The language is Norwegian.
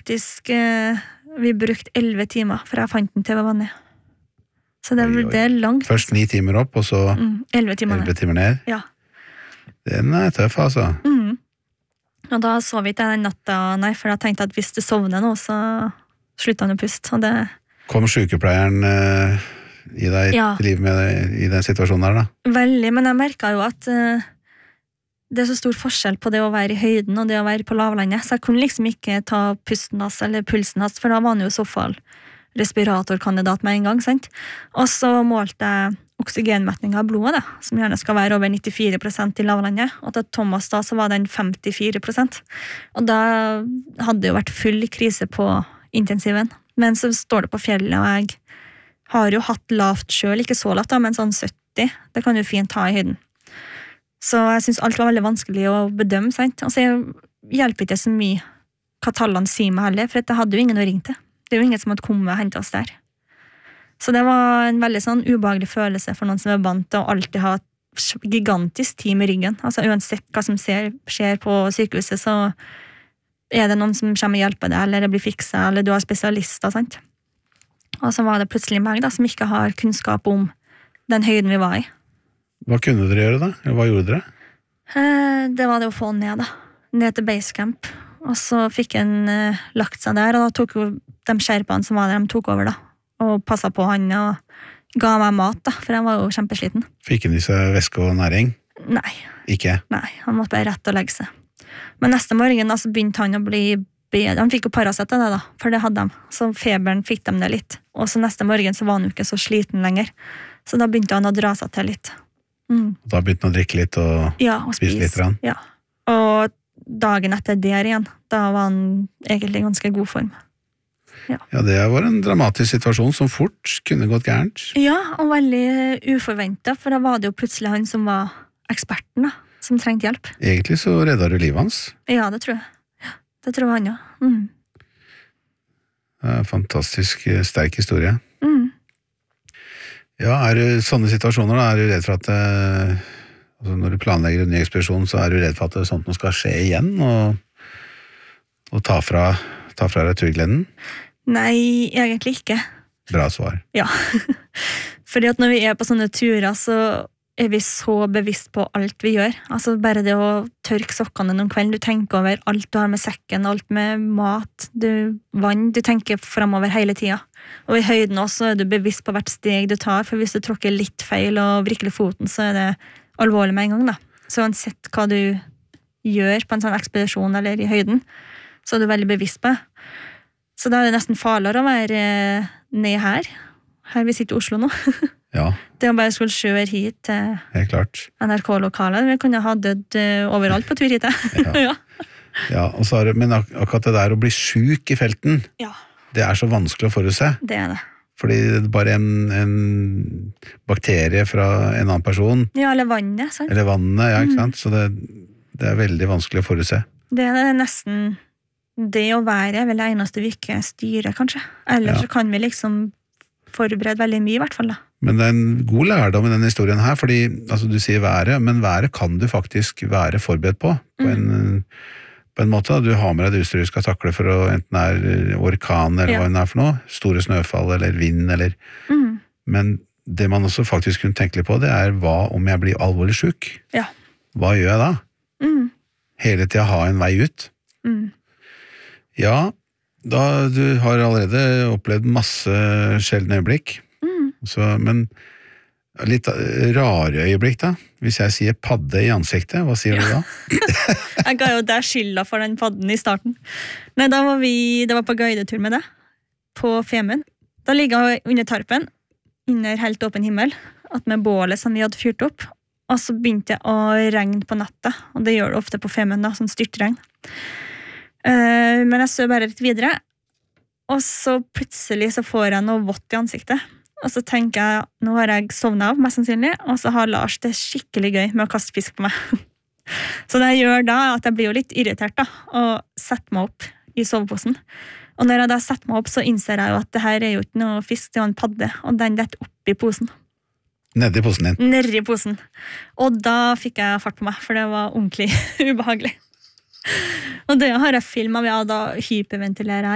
faktisk, vi brukte 11 timer, for jeg fant den til ved vannet. Så det langt. Først 9 timer opp, og så 11 timer 11 timer ned. Ja. Den tøff, altså. Og da sov vi ikke den natta, nei, for jeg tenkte at hvis du sovner nå, så slutter han å puste. Og det... Kom sykepleieren i deg til liv med deg i den situasjonen her, da? Veldig, men jeg merket jo at det så stor forskjell på det å være i høyden og det å være på lavlandet, så jeg kunne liksom ikke ta pusten hans eller pulsen hans, for da var han jo i så fall respiratorkandidat med en gang, sant? Og så målte jeg oksygenmetningen av blodet, da, som gjerne skal være over 94% i lavlandet, og til Thomas da så var den 54%. Og da hadde det jo vært full krise på intensiven. Men så står det på fjellet, og jeg har jo hatt lavt selv, ikke så lavt da, men sånn 70, det kan du fint ta i høyden. Så jeg synes alt var veldig vanskelig å bedømme, sant? Og så hjelper ikke så mye hva tallene sier meg heller, for det hadde jo ingen å ringe til. Det er jo ingen som hadde kommet og hentet oss der. Så det var en veldig sånn ubehagelig følelse for noen som vant til å alltid ha et gigantisk team i ryggen. Altså uansett hva som skjer på sykehuset, så det noen som kommer og hjelper deg, eller det blir fikset, eller du har spesialister, sant? Og så var det plutselig meg da, som ikke har kunnskap om den høyden vi var i. Hva kunne dere gjøre da? Eller hva gjorde dere? Det var det å få ned da. Ned til basecamp. Og så fikk han lagt seg der, og da tok jo de skjerpene som var der, de tok over da. Og passet på han, og ga meg mat da, for jeg var jo kjempesliten. Fikk han i seg væske og næring? Nei. Ikke? Nei, han måtte bare rett og legge seg. Men neste morgen da, så begynte han å bli bedre. Han fikk jo Paracet av det da, for det hadde de. Så feberen fikk de det litt. Og så neste morgen så var han jo ikke så sliten lenger. Så da begynte han å dra seg til litt. Da begynte han å drikke litt og spise litt? Ja, og dagen etter der igjen, da var han egentlig i ganske god form. Ja, det var en dramatisk situasjon som fort kunne gått gærent. Ja, og veldig uforventet, for da var det jo plutselig han som var eksperten da, som trengte hjelp. Egentlig så reddet du livet hans? Ja, det tror jeg. Ja, det tror han, ja. Fantastisk sterk historie. Ja, sånne situasjoner da, du redd for at altså når du planlegger en ny ekspedisjon, så du redd for at sånt noe skal skje igjen, og ta fra deg turgleden? Nei, egentlig ikke. Bra svar. Ja, fordi at når vi på sånne turer, så vi så bevisst på alt vi gjør. Altså bare det å tørke sokkene noen kveld, du tenker over alt du har med sekken, alt med mat, vann, du tenker fremover hele tiden. Og i høyden også du bevisst på hvert steg du tar, for hvis du tråkker litt feil og vrikler foten, så det alvorlig med en gang da. Så uansett hva du gjør på en sånn ekspedisjon eller i høyden, så du veldig bevisst på. Så da det nesten farligere å være ned her vi sitter i Oslo nå. Ja. Det å bare skulle kjøre hit til helt klart. NRK-lokalet, vi kunne ha dødd overalt på tur hit. Ja, og så men akkurat det der å bli syk i felten, det så vanskelig å forutse. Det det. Fordi bare en bakterie fra en annen person. Ja, eller vannet, sant? Eller vannet, ja, ikke sant? Så det veldig vanskelig å forutse. Det nesten det å være vel det eneste vi ikke styrer, kanskje. Eller så kan vi liksom forberede veldig mye, i hvert fall da. Men det en god lærdom i denne historien her, fordi altså, du sier været, men været kan du faktisk være forberedt på en måte. Da. Du har med deg det utstyret du skal takle for å enten orkan eller hva det for noe, store snøfall eller vind, eller men det man også faktisk kunne tenke litt på, det hva om jeg blir alvorlig syk? Ja. Hva gjør jeg da? Hele tiden ha en vei ut? Ja, da du har allerede opplevd masse sjeldne øyeblikk, men litt rare øyeblikk da. Hvis jeg sier padde i ansiktet, hva sier du da? Jeg ga jo deg skylda for den padden i starten. Nei, det var på guidetur med deg, på Femund. Da ligger jeg under tarpen, under helt åpen himmel, at med bålet som vi hadde fyrt opp, og så begynte jeg å regne på natta, og det gjør det ofte på Femund da, sånn styrtregn. Men jeg så bare litt videre, og så plutselig så får jeg noe vått i ansiktet. Og så tenker jeg, nå har jeg sovnet av, mest sannsynlig, og så har Lars det skikkelig gøy med å kaste fisk på meg. Så det jeg gjør da, at jeg blir jo litt irritert da, og setter meg opp i soveposen. Og når jeg da setter meg opp, så innser jeg jo at det her jo ikke noe fisk, det en padde, og den detter opp i posen. Nedi posen din? Nedi posen. Og da fikk jeg fart på meg, for det var ordentlig ubehagelig. Og det har jeg filmet, da hyperventilerer jeg